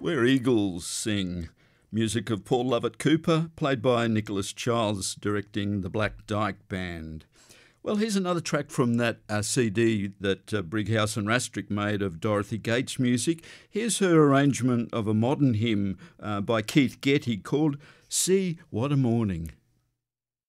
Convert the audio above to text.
Where Eagles Sing. Music of Paul Lovett Cooper, played by Nicholas Charles, directing the Black Dyke Band. Well, here's another track from that CD that Brighouse and Rastrick made of Dorothy Gates music. Here's her arrangement of a modern hymn by Keith Getty called See What a Morning.